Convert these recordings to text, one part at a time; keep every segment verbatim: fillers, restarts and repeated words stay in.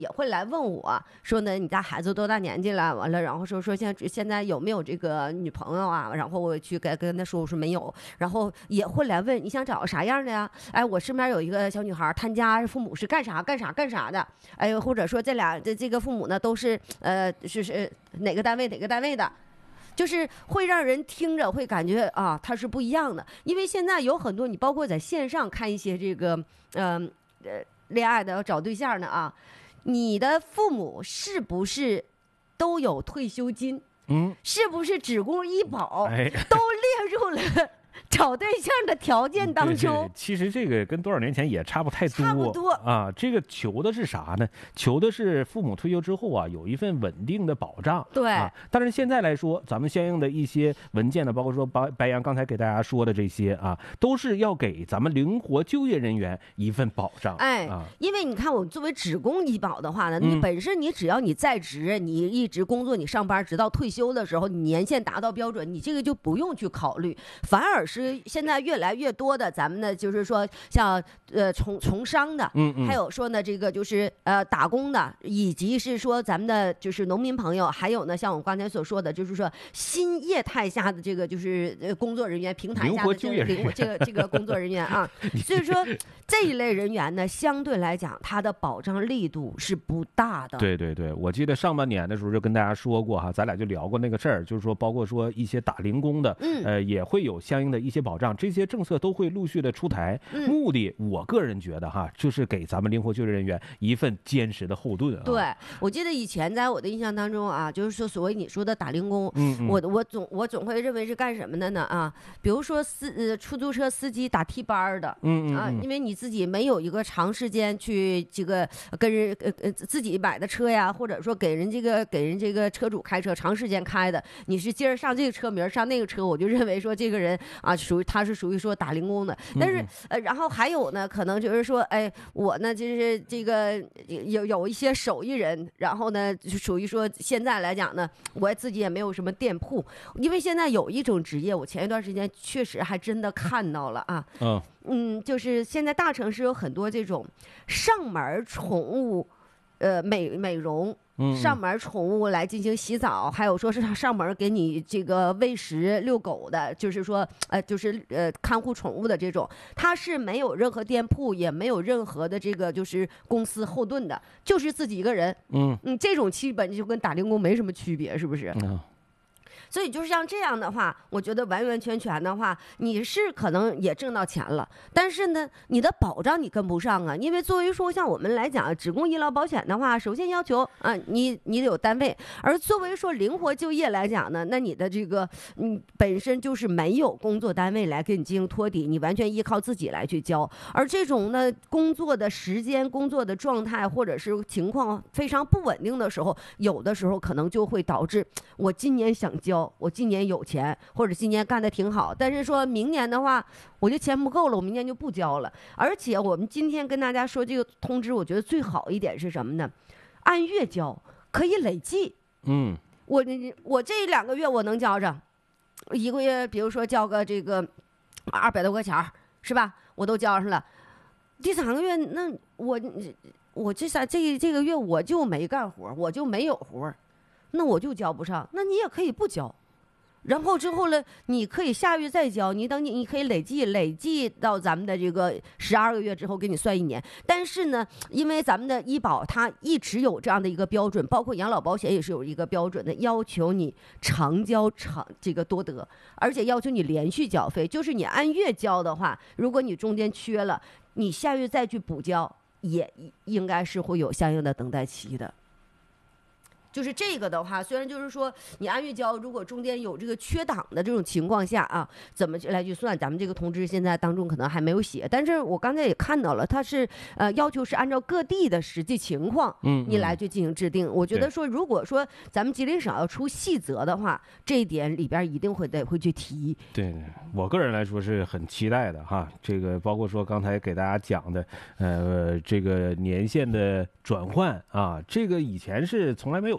也会来问我说呢，你家孩子多大年纪了？完了，然后说说现在现在有没有这个女朋友啊？然后我去跟跟他说，我说没有。然后也会来问你想找个啥样的呀？哎，我身边有一个小女孩，她家父母是干啥干啥干啥的？哎，或者说这俩这这个父母呢都是呃是是哪个单位哪个单位的？就是会让人听着会感觉啊，它是不一样的。因为现在有很多，你包括在线上看一些这个嗯呃恋爱的找对象的啊。你的父母是不是都有退休金？ 嗯， 是不是职工医保？ 哎， 都列入了找对象的条件当中。 对对，其实这个跟多少年前也差不太多， 差不多啊。这个求的是啥呢？求的是父母退休之后啊，有一份稳定的保障。 对， 啊，但是现在来说，咱们相应的一些文件呢，包括说白白杨刚才给大家说的这些啊，都是要给咱们灵活就业人员一份保障。 哎， 啊， 因为你看，我作为职工医保的话呢，你本身你只要你在职，你一直工作，你上班，直到退休的时候，你年限达到标准，你这个就不用去考虑，反而是现在越来越多的咱们呢，就是说像呃从从商的， 嗯嗯， 还有说呢这个就是呃打工的，以及是说咱们的就是农民朋友，还有呢像我刚才所说的，就是说新业态下的这个就是呃工作人员平台下的这个灵活这个这个工作人员啊，所以说这一类人员呢，相对来讲它的保障力度是不大的。 对对对，我记得上半年的时候就跟大家说过哈，咱俩就聊过那个事儿，就是说包括说一些打零工的， 嗯， 呃，也会有相应的一些保障，这些政策都会陆续的出台。 嗯， 目的我个人觉得哈，就是给咱们灵活就业人员一份坚实的后盾啊。 对，我记得以前在我的印象当中啊，就是说所谓你说的打零工， 嗯嗯， 我我总我总会认为是干什么的呢啊？比如说司呃出租车司机打替班的， 嗯嗯啊，因为你自己没有一个长时间去这个跟人呃呃自己买的车呀，或者说给人这个给人这个车主开车长时间开的，你是今儿上这个车明儿上那个车，我就认为说这个人啊属于他是属于说打零工的。但是呃然后还有呢，可能就是说哎我呢就是这个有有一些手艺人，然后呢就属于说现在来讲呢，我自己也没有什么店铺，因为现在有一种职业，我前一段时间确实还真的看到了啊。 嗯嗯，就是现在大城市有很多这种上门宠物，呃，美美容，上门宠物来进行洗澡，还有说是上门给你这个喂食、遛狗的，就是说，呃，就是呃看护宠物的这种，它是没有任何店铺，也没有任何的这个就是公司后盾的，就是自己一个人。 嗯嗯，这种基本就跟打零工没什么区别，是不是？ 嗯。 所以就是像这样的话，我觉得完完全全的话，你是可能也挣到钱了，但是呢，你的保障你跟不上啊。因为作为说像我们来讲，职工医疗保险的话，首先要求啊，你你得有单位；而作为说灵活就业来讲呢，那你的这个嗯本身就是没有工作单位来给你进行托底，你完全依靠自己来去交。而这种呢，工作的时间、工作的状态或者是情况非常不稳定的时候，有的时候可能就会导致我今年想交。我今年有钱，或者今年干得挺好，但是说明年的话，我就钱不够了，我明年就不交了。而且我们今天跟大家说这个通知，我觉得最好一点是什么呢？按月交，可以累计。 嗯， 我我这两个月我能交着，一个月比如说交个这个二百多块钱，是吧？我都交上了。第三个月，那我我这三这这个月我就没干活，我就没有活。那我就交不上，那你也可以不交，然后之后呢，你可以下月再交，你等你你可以累计累计到咱们的这个十二个月之后给你算一年。但是呢，因为咱们的医保它一直有这样的一个标准，包括养老保险也是有一个标准的，要求你长交长这个多得，而且要求你连续缴费，就是你按月交的话，如果你中间缺了，你下月再去补交，也应该是会有相应的等待期的。就是这个的话，虽然就是说你按月交，如果中间有这个缺档的这种情况下啊，怎么来去算？咱们这个通知现在当中可能还没有写，但是我刚才也看到了，它是呃要求是按照各地的实际情况， 嗯， 你来去进行制定。我觉得说，如果说咱们吉林省要出细则的话，这一点里边一定会得会去提。 对，我个人来说是很期待的哈。这个包括说刚才给大家讲的，呃，这个年限的转换啊，这个以前是从来没有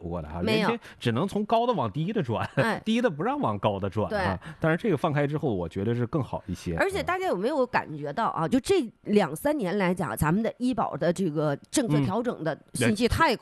过的啊， 没有原先只能从高的往低的转， 哎低的不让往高的转啊。但是这个放开之后，我觉得是更好一些。 而且大家有没有感觉到啊？就这两三年来讲，咱们的医保的这个政策调整的信息太